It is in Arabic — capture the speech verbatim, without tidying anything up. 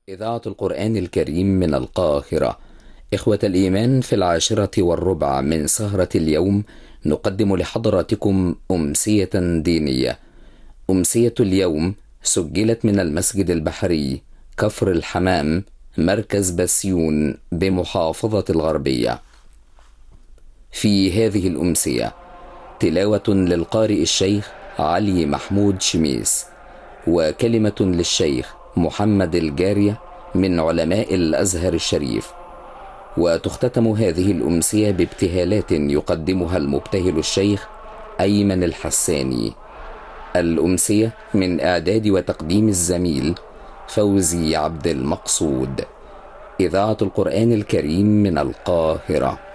إذاعة القرآن الكريم من القاهرة. إخوة الإيمان، في العاشرة والربع من سهرة اليوم نقدم لحضراتكم أمسية دينية. أمسية اليوم سجلت من المسجد البحري كفر الحمام، مركز بسيون بمحافظة الغربية. في هذه الأمسية تلاوة للقارئ الشيخ علي محمود شميس، وكلمة للشيخ محمد الجارية من علماء الأزهر الشريف. وتختتم هذه الأمسية بابتهالات يقدمها المبتهل الشيخ أيمن الحساني. الأمسية من إعداد وتقديم الزميل فوزي عبد المقصود. إذاعة القرآن الكريم من القاهرة.